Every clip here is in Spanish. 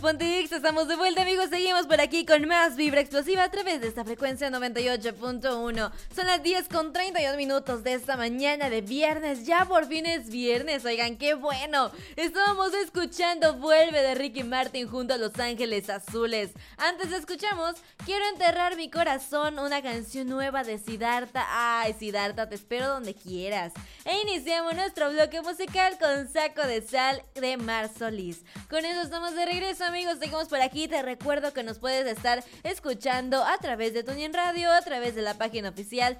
Ponte Exa, estamos de vuelta, amigos. Seguimos por aquí con más Vibra Explosiva a través de esta frecuencia 98.1. Son las 10:32 de esta mañana de viernes. Ya por fin es viernes, oigan, qué bueno. Estábamos escuchando Vuelve de Ricky Martin junto a Los Ángeles Azules. Antes escuchamos Quiero enterrar mi corazón, una canción nueva de Siddhartha. Ay, Siddhartha, te espero donde quieras. E iniciamos nuestro bloque musical con Saco de Sal de Mar Solís. Con eso estamos de regreso, amigos. Seguimos por aquí. Te recuerdo que nos puedes estar escuchando a través de TuneIn Radio, a través de la página oficial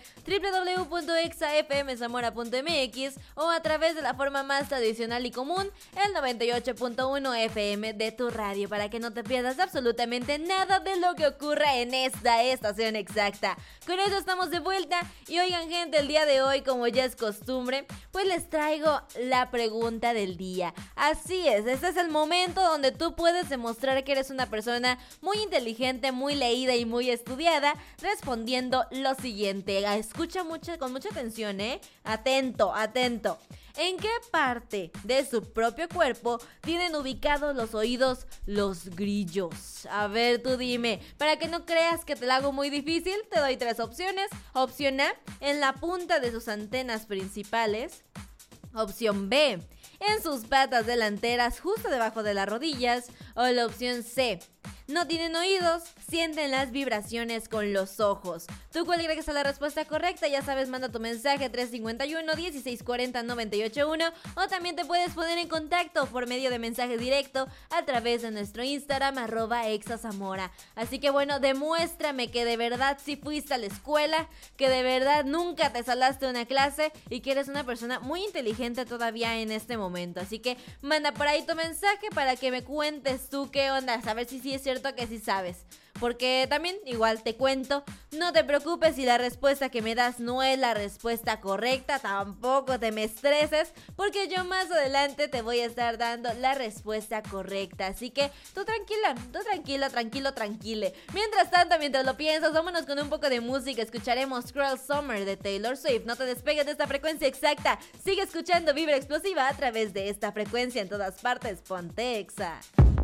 www.exafmzamora.mx o a través de la forma más tradicional y común, el 98.1 FM de tu radio, para que no te pierdas absolutamente nada de lo que ocurra en esta estación exacta. Con eso estamos de vuelta y oigan, gente, el día de hoy, como ya es costumbre, pues les traigo la pregunta del día. Así es, este es el momento donde tú puedes demostrar que eres una persona muy inteligente, muy leída y muy estudiada, respondiendo lo siguiente. Escucha con mucha atención, Atento. ¿En qué parte de su propio cuerpo tienen ubicados los oídos los grillos? A ver, tú dime. Para que no creas que te la hago muy difícil, te doy 3 opciones. Opción A, en la punta de sus antenas principales. Opción B, en sus patas delanteras justo debajo de las rodillas. O la opción C, no tienen oídos, sienten las vibraciones con los ojos. ¿Tú cuál crees que sea la respuesta correcta? Ya sabes, manda tu mensaje 351-1640-981 o también te puedes poner en contacto por medio de mensaje directo a través de nuestro Instagram @exazamora. Así que bueno, demuéstrame que de verdad sí fuiste a la escuela, que de verdad nunca te salaste una clase y que eres una persona muy inteligente todavía en este momento. Así que manda por ahí tu mensaje para que me cuentes tú qué onda, a ver si sí es cierto que sí sabes. Porque también, igual te cuento, no te preocupes si la respuesta que me das no es la respuesta correcta, tampoco te me estreses, porque yo más adelante te voy a estar dando la respuesta correcta. Así que tú tranquila, tranquile. Mientras tanto, mientras lo piensas, vámonos con un poco de música. Escucharemos Cruel Summer de Taylor Swift. No te despegues de esta frecuencia exacta. Sigue escuchando Vibra Explosiva a través de esta frecuencia en todas partes. Ponte Exa.